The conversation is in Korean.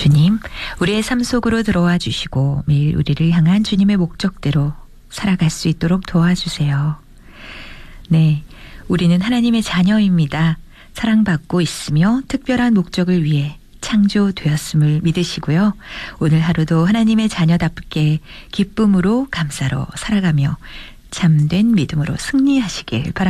주님, 우리의 삶 속으로 들어와 주시고 매일 우리를 향한 주님의 목적대로 살아갈 수 있도록 도와주세요. 네, 우리는 하나님의 자녀입니다. 사랑받고 있으며 특별한 목적을 위해 창조되었음을 믿으시고요. 오늘 하루도 하나님의 자녀답게 기쁨으로 감사로 살아가며 참된 믿음으로 승리하시길 바랍니다.